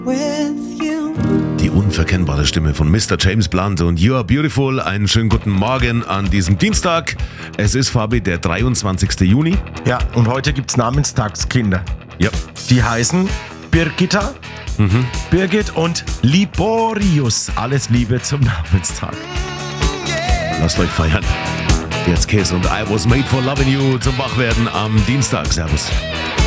Die unverkennbare Stimme von Mr. James Blunt und You Are Beautiful. Einen schönen guten Morgen an diesem Dienstag. Es ist, Fabi, der 23. Juni. Ja, und heute gibt's Namenstagskinder. Ja. Die heißen Birgitta, Birgit und Liborius. Alles Liebe zum Namenstag. Lasst euch feiern. Jetzt Kiss und I Was Made for Loving You zum Wachwerden am Dienstag. Servus.